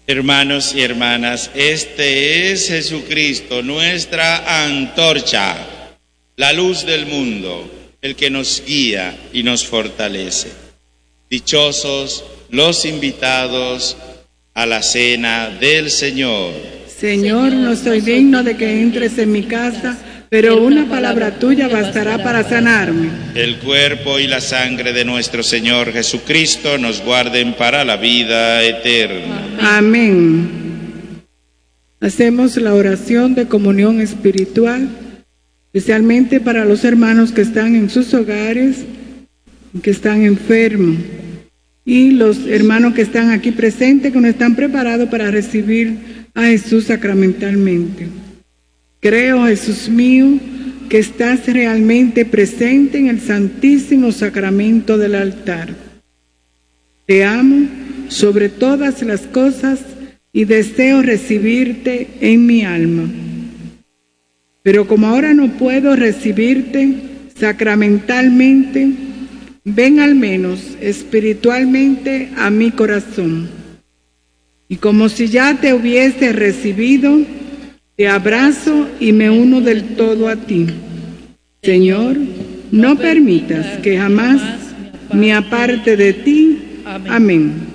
Hermanos y hermanas, este es Jesucristo, nuestra antorcha, la luz del mundo, el que nos guía y nos fortalece. Dichosos los invitados a la cena del Señor. Señor, no soy digno de que entres en mi casa, pero una palabra tuya bastará para sanarme. El cuerpo y la sangre de nuestro Señor Jesucristo nos guarden para la vida eterna. Amén. Hacemos la oración de comunión espiritual, especialmente para los hermanos que están en sus hogares, que están enfermos, y los hermanos que están aquí presentes, que no están preparados para recibir a Jesús sacramentalmente. Creo, Jesús mío, que estás realmente presente en el Santísimo Sacramento del altar. Te amo sobre todas las cosas y deseo recibirte en mi alma. Pero como ahora no puedo recibirte sacramentalmente, ven al menos espiritualmente a mi corazón. Y como si ya te hubiese recibido, te abrazo y me uno del todo a ti. Señor, no permitas que jamás me aparte de ti. Amén.